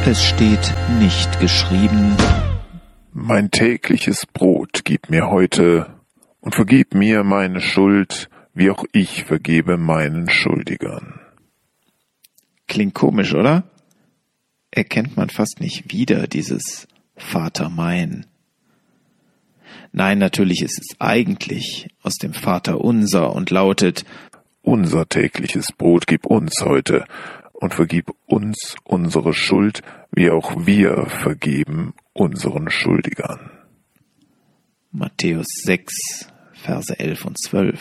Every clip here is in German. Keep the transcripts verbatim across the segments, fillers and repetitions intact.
Es steht nicht geschrieben: Mein tägliches Brot gib mir heute und vergib mir meine Schuld, wie auch ich vergebe meinen Schuldigern. Klingt komisch, oder? Erkennt man fast nicht wieder, dieses Vater mein. Nein, natürlich ist es eigentlich aus dem Vater unser und lautet: Unser tägliches Brot gib uns heute und vergib uns unsere Schuld, wie auch wir vergeben unseren Schuldigern. Matthäus sechs, Verse elf und zwölf.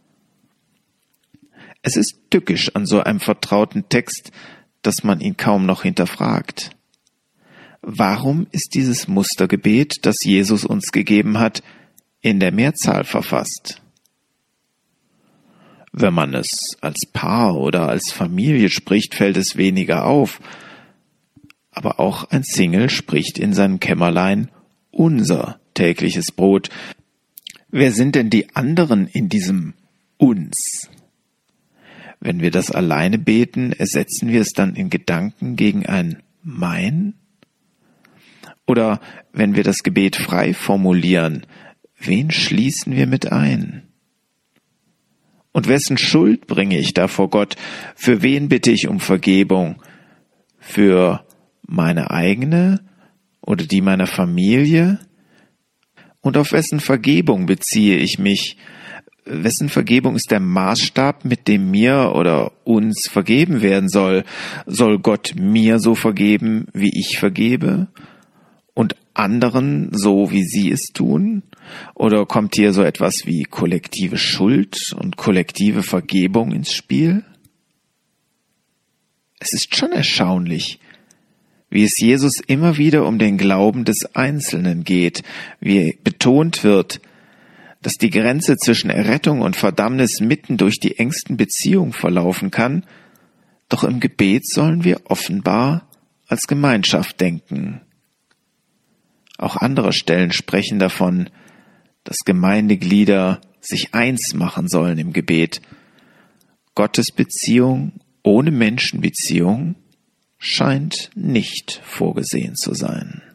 Es ist tückisch an so einem vertrauten Text, dass man ihn kaum noch hinterfragt. Warum ist dieses Mustergebet, das Jesus uns gegeben hat, in der Mehrzahl verfasst? Wenn man es als Paar oder als Familie spricht, fällt es weniger auf. Aber auch ein Single spricht in seinem Kämmerlein unser tägliches Brot. Wer sind denn die anderen in diesem uns? Wenn wir das alleine beten, ersetzen wir es dann in Gedanken gegen ein mein? Oder wenn wir das Gebet frei formulieren, wen schließen wir mit ein? Und wessen Schuld bringe ich da vor Gott? Für wen bitte ich um Vergebung? Für meine eigene oder die meiner Familie? Und auf wessen Vergebung beziehe ich mich? Wessen Vergebung ist der Maßstab, mit dem mir oder uns vergeben werden soll? Soll Gott mir so vergeben, wie ich vergebe? Und anderen so, wie sie es tun? Oder kommt hier so etwas wie kollektive Schuld und kollektive Vergebung ins Spiel? Es ist schon erstaunlich, wie es Jesus immer wieder um den Glauben des Einzelnen geht, wie betont wird, dass die Grenze zwischen Errettung und Verdammnis mitten durch die engsten Beziehungen verlaufen kann, doch im Gebet sollen wir offenbar als Gemeinschaft denken. Auch andere Stellen sprechen davon, dass Gemeindeglieder sich eins machen sollen im Gebet. Gottesbeziehung ohne Menschenbeziehung scheint nicht vorgesehen zu sein.